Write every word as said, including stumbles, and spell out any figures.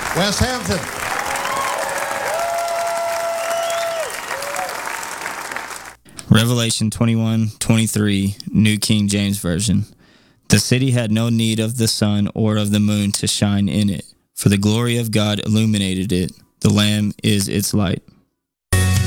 West Hampton. Revelation twenty-one twenty-three, New King James Version. The city had no need of the sun or of the moon to shine in it, for the glory of God illuminated it. The Lamb is its light.